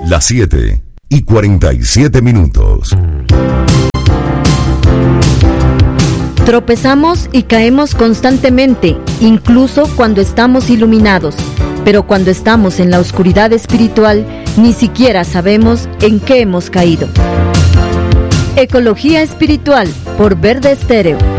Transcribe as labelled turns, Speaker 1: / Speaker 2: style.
Speaker 1: Las 7:47.
Speaker 2: Tropezamos y caemos constantemente, incluso cuando estamos iluminados. Pero cuando estamos en la oscuridad espiritual, ni siquiera sabemos en qué hemos caído. Ecología Espiritual, por Verde Estéreo.